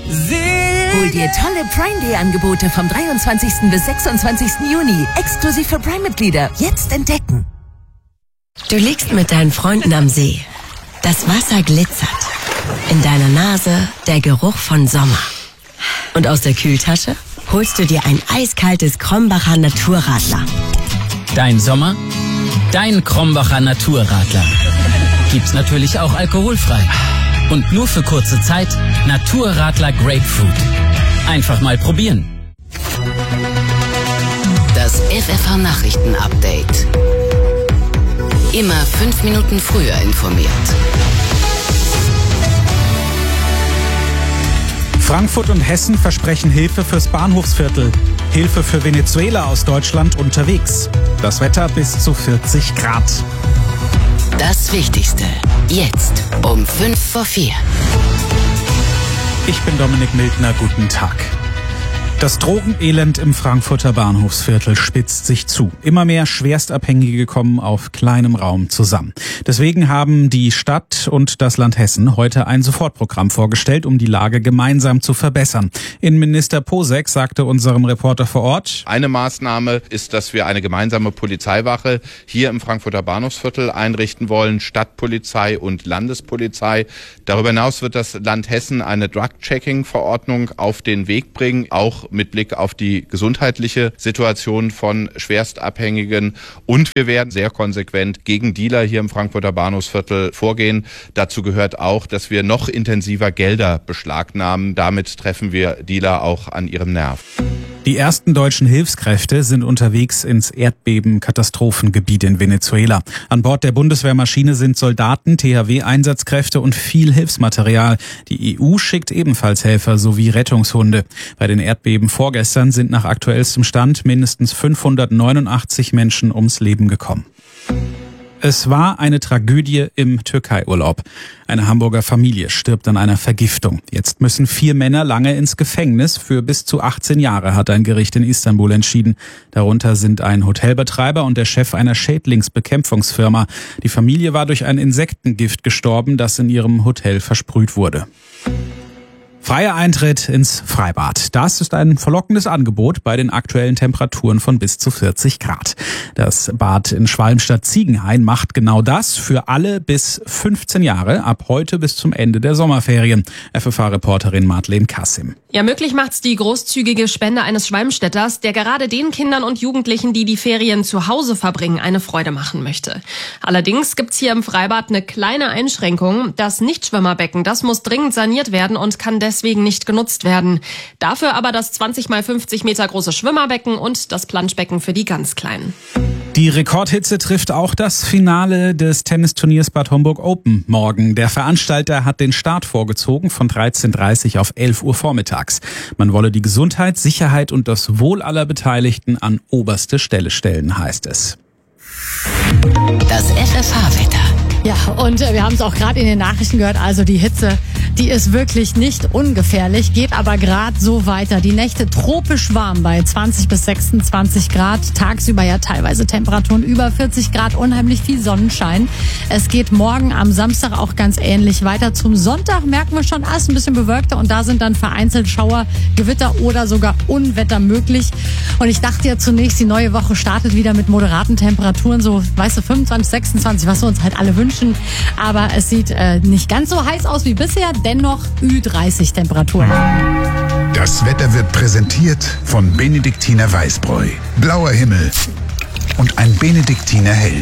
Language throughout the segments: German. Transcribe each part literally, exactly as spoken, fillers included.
Hol dir tolle Prime Day Angebote vom dreiundzwanzigsten bis sechsundzwanzigsten Juni. Exklusiv für Prime-Mitglieder. Jetzt entdecken. Du liegst mit deinen Freunden am See. Das Wasser glitzert. In deiner Nase der Geruch von Sommer. Und aus der Kühltasche holst du dir ein eiskaltes Krombacher Naturradler. Dein Sommer, dein Krombacher Naturradler. Gibt's natürlich auch alkoholfrei. Und nur für kurze Zeit Naturradler Grapefruit. Einfach mal probieren. Das F F H-Nachrichten-Update. Immer fünf Minuten früher informiert. Frankfurt und Hessen versprechen Hilfe fürs Bahnhofsviertel. Hilfe für Venezuela aus Deutschland unterwegs. Das Wetter bis zu vierzig Grad. Das Wichtigste. Jetzt um fünf vor vier. Ich bin Dominik Mildner. Guten Tag. Das Drogenelend im Frankfurter Bahnhofsviertel spitzt sich zu. Immer mehr Schwerstabhängige kommen auf kleinem Raum zusammen. Deswegen haben die Stadt und das Land Hessen heute ein Sofortprogramm vorgestellt, um die Lage gemeinsam zu verbessern. Innenminister Posek sagte unserem Reporter vor Ort: Eine Maßnahme ist, dass wir eine gemeinsame Polizeiwache hier im Frankfurter Bahnhofsviertel einrichten wollen, Stadtpolizei und Landespolizei. Darüber hinaus wird das Land Hessen eine Drug-Checking-Verordnung auf den Weg bringen, auch mit Blick auf die gesundheitliche Situation von Schwerstabhängigen. Und wir werden sehr konsequent gegen Dealer hier im Frankfurter Bahnhofsviertel vorgehen. Dazu gehört auch, dass wir noch intensiver Gelder beschlagnahmen. Damit treffen wir Dealer auch an ihrem Nerv. Die ersten deutschen Hilfskräfte sind unterwegs ins Erdbeben-Katastrophengebiet in Venezuela. An Bord der Bundeswehrmaschine sind Soldaten, T H W-Einsatzkräfte und viel Hilfsmaterial. Die E U schickt ebenfalls Helfer sowie Rettungshunde. Bei den Erdbeben vorgestern sind nach aktuellstem Stand mindestens fünfhundertneunundachtzig Menschen ums Leben gekommen. Es war eine Tragödie im Türkei-Urlaub. Eine Hamburger Familie stirbt an einer Vergiftung. Jetzt müssen vier Männer lange ins Gefängnis für bis zu achtzehn Jahre, hat ein Gericht in Istanbul entschieden. Darunter sind ein Hotelbetreiber und der Chef einer Schädlingsbekämpfungsfirma. Die Familie war durch ein Insektengift gestorben, das in ihrem Hotel versprüht wurde. Freier Eintritt ins Freibad. Das ist ein verlockendes Angebot bei den aktuellen Temperaturen von bis zu vierzig Grad. Das Bad in Schwalmstadt-Ziegenhain macht genau das für alle bis fünfzehn Jahre, ab heute bis zum Ende der Sommerferien. F F H-Reporterin Madeleine Kassim. Ja, möglich macht's die großzügige Spende eines Schwalmstädters, der gerade den Kindern und Jugendlichen, die die Ferien zu Hause verbringen, eine Freude machen möchte. Allerdings gibt's hier im Freibad eine kleine Einschränkung. Das Nichtschwimmerbecken, das muss dringend saniert werden und kann deswegen deswegen nicht genutzt werden. Dafür aber das zwanzig mal fünfzig Meter große Schwimmerbecken und das Planschbecken für die ganz Kleinen. Die Rekordhitze trifft auch das Finale des Tennisturniers Bad Homburg Open morgen. Der Veranstalter hat den Start vorgezogen von dreizehn Uhr dreißig auf elf Uhr vormittags. Man wolle die Gesundheit, Sicherheit und das Wohl aller Beteiligten an oberste Stelle stellen, heißt es. Das F F H-Wetter. Ja, und wir haben es auch gerade in den Nachrichten gehört, also die Hitze, die ist wirklich nicht ungefährlich, geht aber gerade so weiter. Die Nächte tropisch warm bei zwanzig bis sechsundzwanzig Grad, tagsüber ja teilweise Temperaturen über vierzig Grad, unheimlich viel Sonnenschein. Es geht morgen am Samstag auch ganz ähnlich weiter. Zum Sonntag merken wir schon, ah, ist ein bisschen bewölkter und da sind dann vereinzelt Schauer, Gewitter oder sogar Unwetter möglich. Und ich dachte ja zunächst, die neue Woche startet wieder mit moderaten Temperaturen, so, weißt du, fünfundzwanzig, sechsundzwanzig, was wir uns halt alle wünschen. Aber es sieht äh, nicht ganz so heiß aus wie bisher, dennoch Ü dreißig Temperaturen. Das Wetter wird präsentiert von Benediktiner Weißbräu. Blauer Himmel und ein Benediktiner Hell.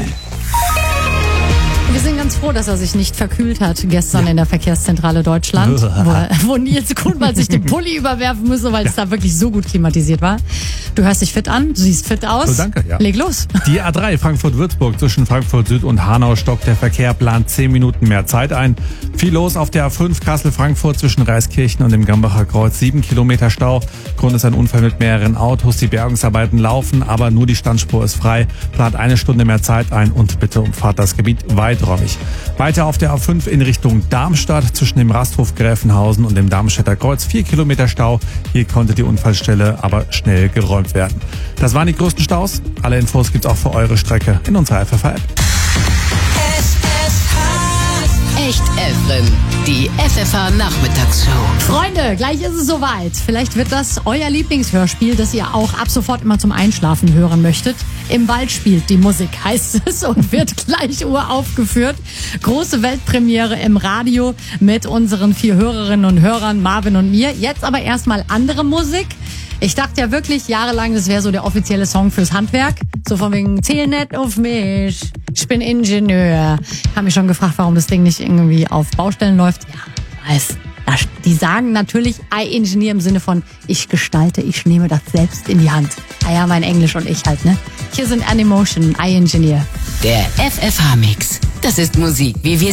Wir sind ganz froh, dass er sich nicht verkühlt hat gestern ja. in der Verkehrszentrale Deutschland, wo, wo Nils Kuhnwald sich den Pulli überwerfen musste, weil ja. es da wirklich so gut klimatisiert war. Du hörst dich fit an, du siehst fit aus. So, danke, ja. Leg los. Die A drei Frankfurt-Würzburg zwischen Frankfurt Süd und Hanau stockt. Der Verkehr plant zehn Minuten mehr Zeit ein. Viel los auf der A fünf Kassel-Frankfurt zwischen Reiskirchen und dem Gambacher Kreuz. Sieben Kilometer Stau. Grund ist ein Unfall mit mehreren Autos. Die Bergungsarbeiten laufen, aber nur die Standspur ist frei. Plant eine Stunde mehr Zeit ein und bitte umfahrt das Gebiet weiträumig. Weiter auf der A fünf in Richtung Darmstadt zwischen dem Rasthof Gräfenhausen und dem Darmstädter Kreuz. Vier Kilometer Stau. Hier konnte die Unfallstelle aber schnell geräumt werden. Das waren die größten Staus. Alle Infos gibt's auch für eure Strecke in unserer F F H-App. Echt Elfren, die F F H-Nachmittagsshow. Freunde, gleich ist es soweit. Vielleicht wird das euer Lieblingshörspiel, das ihr auch ab sofort immer zum Einschlafen hören möchtet. Im Wald spielt die Musik, heißt es, und wird gleich uraufgeführt. Große Weltpremiere im Radio mit unseren vier Hörerinnen und Hörern, Marvin und mir. Jetzt aber erstmal andere Musik. Ich dachte ja wirklich jahrelang, das wäre so der offizielle Song fürs Handwerk. So von wegen, zähl nicht auf mich, ich bin Ingenieur. Ich habe mich schon gefragt, warum das Ding nicht irgendwie auf Baustellen läuft. Ja, weiß. Die sagen natürlich I-Engineer im Sinne von, ich gestalte, ich nehme das selbst in die Hand. Ah ja, mein Englisch und ich halt, ne? Hier sind Animotion, I-Engineer. Der F F H-Mix. Das ist Musik, wie wir